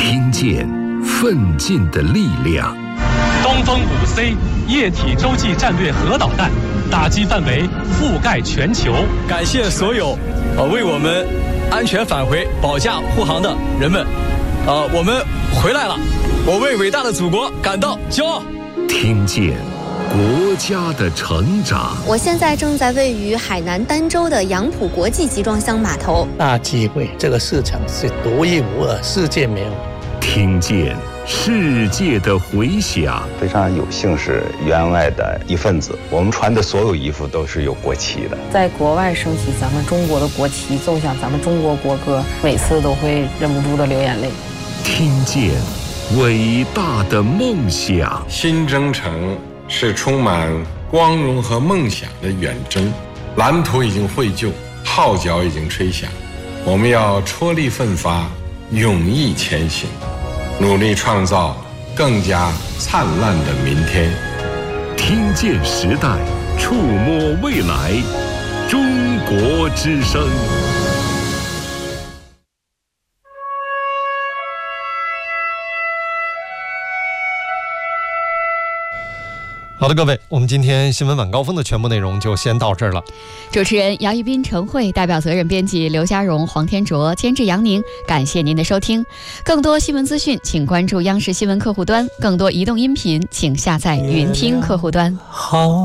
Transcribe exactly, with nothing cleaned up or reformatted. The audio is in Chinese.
听见奋进的力量。 东风五 C 液体洲际战略核导弹打击范围覆盖全球。 感谢所有呃为我们安全返回保驾护航的人们，呃，我们回来了，我为伟大的祖国感到骄傲。 听见国家的成长。 我现在正在位于海南儋州的杨浦国际集装箱码头。 大机会，这个市场是独一无二，世界没有。 听见世界的回响。 非常有幸是员外的一份子，我们穿的所有衣服都是有国旗的。 在国外升起咱们中国的国旗，奏响咱们中国国歌，每次都会忍不住的流眼泪。 听见伟大的梦想。 新征程是充满光荣和梦想的远征，蓝图已经绘就，号角已经吹响，我们要踔厉奋发，勇毅前行，努力创造更加灿烂的明天。 听见时代，触摸未来，中国之声。 好的，各位，我们今天新闻晚高峰的全部内容就先到这儿了。 主持人杨玉斌、陈慧，代表责任编辑刘家荣、黄天卓，监制杨宁。感谢您的收听。更多新闻资讯，请关注央视新闻客户端；更多移动音频，请下载云听客户端。 好。